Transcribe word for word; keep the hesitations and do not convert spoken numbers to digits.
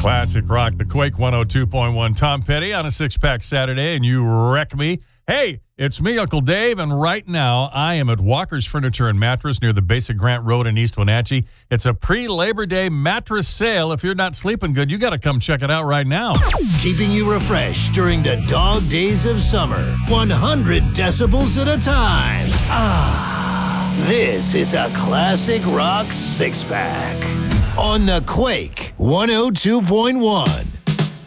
Classic rock, the Quake one oh two point one. Tom Petty on a six-pack Saturday, and you wreck me. Hey, it's me, Uncle Dave, and right now I am at Walker's Furniture and Mattress near the Basic Grant Road in East Wenatchee. It's a pre-Labor Day mattress sale. If you're not sleeping good, you got to come check it out right now. Keeping you refreshed during the dog days of summer. one hundred decibels at a time. Ah, this is a classic rock six-pack on the Quake one oh two point one.